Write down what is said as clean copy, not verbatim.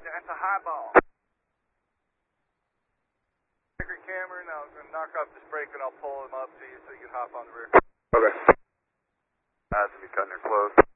That's a high ball. Cameron, I was going to knock off this brake and I'll pull him up to you so you can hop on the rear. Okay. That's going to be cutting her close.